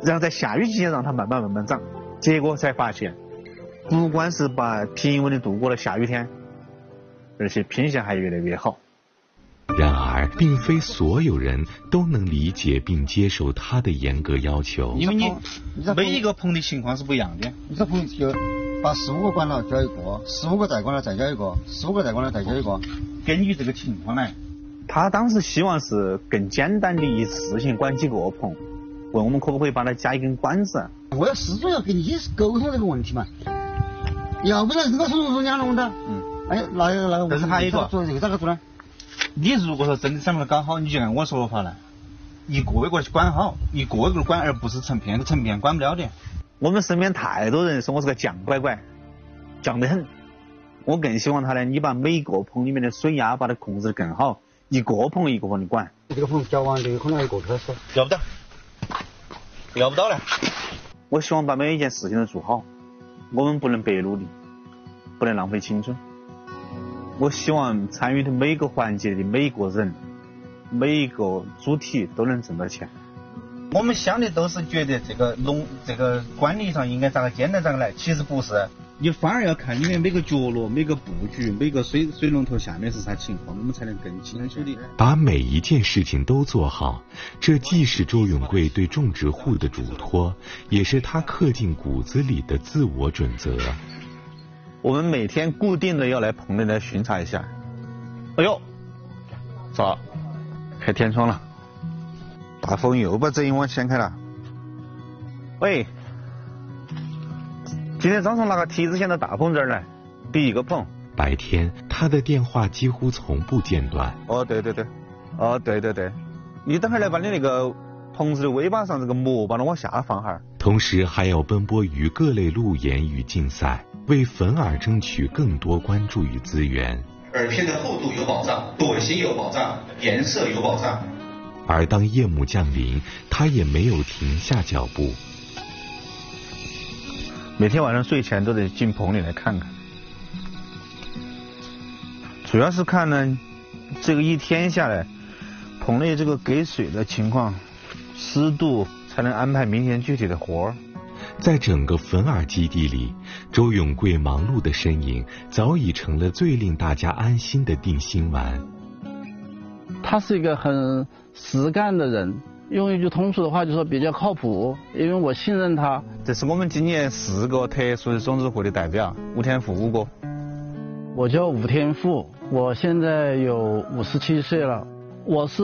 然后在下雨期间让它慢慢长，结果才发现，不光是把平稳的度过了下雨天，而且品相还越来越好。 然而，并非所有人都能理解并接受他的严格要求。 因为你每一个棚的情况是不一样的。 你这棚就把15个管了浇一个，15个再管了再浇一个，15个再管了再浇一个， 根据这个情况来。 他当时希望是更简单的一次性管几个棚，问我们可不可以把它加一根管子。 我要始终要跟你沟通这个问题嘛，要不然这个是两弄的。哎，那个。 但是还有一个， 做这个咋个做呢？ 你如果说真的想把它搞好，你就按我说法来，一个一个去管好，一个一个管，而不是成片管不了的。 我们身边太多人说我是个犟乖乖，犟得很。我更希望他呢，你把每个棚里面的水压把它控制得更好，一个棚一个棚的管。 这个棚浇完这个可能一个开始。 要不到了。 我希望把每一件事情都做好，我们不能白努力，不能浪费青春。我希望参与的每个环节的每一个人，每一个主体都能挣到钱。 我们想的都是觉得这个管理上应该咋个简单咋个来，其实不是，你反而要看里面每个角落、每个布局、每个水龙头下面是啥情况，我们才能更清楚的把每一件事情都做好。这既是周永贵对种植户的嘱托，也是他刻进骨子里的自我准则。 我们每天固定的要来棚里来巡查一下。哎呦，咋开天窗了？大风又把这一网掀开了。喂，今天早上拿个梯子掀到大棚这儿来，第一个棚。 白天他的电话几乎从不间断。 对，你等会儿来把你那个棚子的尾巴上这个膜把它往下放哈。 同时还要奔波于各类路演与竞赛，为粉耳争取更多关注与资源。 耳片的厚度有保障，朵型有保障，颜色有保障。 而当夜幕降临，他也没有停下脚步。 每天晚上睡前都得进棚里来看看，主要是看呢，这个一天下来，棚内这个给水的情况、湿度，才能安排明天具体的活儿。 在整个粉耳基地里，周永贵忙碌的身影早已成了最令大家安心的定心丸。 他是一个很实干的人，用一句通俗的话就说比较靠谱，因为我信任他。 这是我们今年4个特殊的种植户的代表，吴天富5哥。 我叫吴天富，我现在有57岁了。我是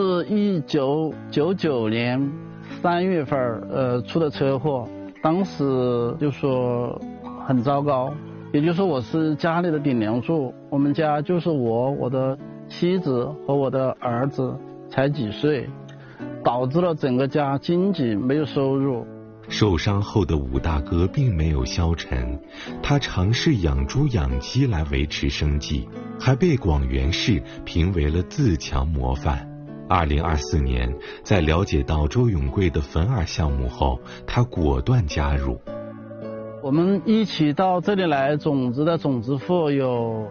1999年3月份出的车祸，当时就说很糟糕，也就是说我是家里的顶梁柱，我们家就是我的妻子和我的儿子才几岁，导致了整个家经济没有收入。 受伤后的武大哥并没有消沉，他尝试养猪养鸡来维持生计，还被广元市评为了自强模范。2024年，在了解到周永贵的粉耳项目后，他果断加入。 我们一起到这里来种植的种植户有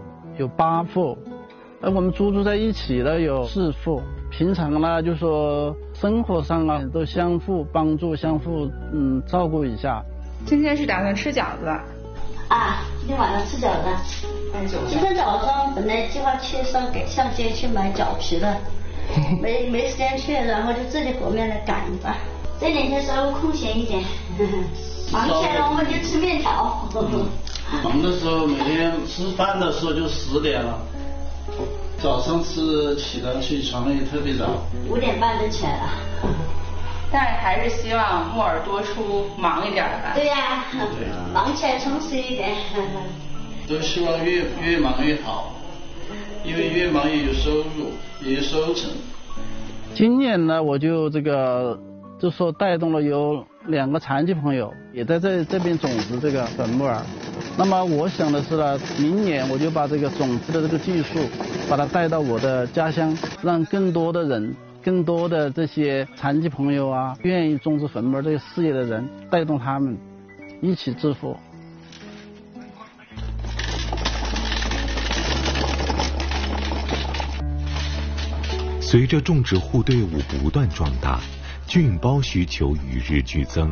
8户，而我们住在一起的有4户。平常呢，就说生活上啊都相互帮助、相互照顾一下。 今天是打算吃饺子啊？今天晚上吃饺子。今天早上本来计划去上街去买饺皮的，没时间去，然后就自己和面来赶一把。这2天稍微空闲一点，忙起来了我们就吃面条。 忙的时候每天吃饭的时候就10点了。早上起床也特别早 ，5点半就起来了。 但是还是希望木耳多出，忙一点吧。 对呀，忙起来充实一点。 都希望越忙越好，因为越忙也有收入，也有收成。 今年呢，我就就说带动了有2个残疾朋友，也在这边种植这个粉木耳。那么我想的是呢，明年我就把这个种植的这个技术，把它带到我的家乡，让更多的人、更多的这些残疾朋友啊，愿意种植粉木耳这个事业的人，带动他们一起致富。 随着种植户队伍不断壮大，菌孢需求与日俱增。